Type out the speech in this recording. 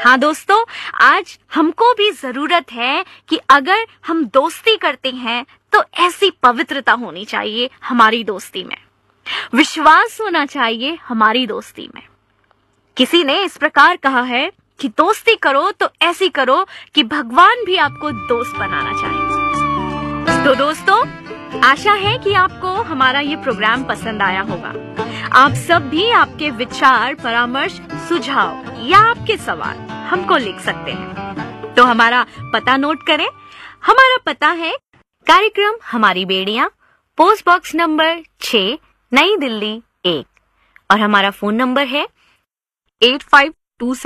हाँ दोस्तों, आज हमको भी जरूरत है कि अगर हम दोस्ती करते हैं तो ऐसी पवित्रता होनी चाहिए हमारी दोस्ती में, विश्वास होना चाहिए हमारी दोस्ती में। किसी ने इस प्रकार कहा है कि दोस्ती करो तो ऐसी करो कि भगवान भी आपको दोस्त बनाना चाहे। तो दोस्तों, आशा है कि आपको हमारा ये प्रोग्राम पसंद आया होगा। आप सब भी आपके विचार, परामर्श, सुझाव या आपके सवाल हमको लिख सकते हैं। तो हमारा पता नोट करें। हमारा पता है कार्यक्रम हमारी बेड़ियां, पोस्ट बॉक्स नंबर 6, नई दिल्ली 1, और हमारा फोन नंबर है 8527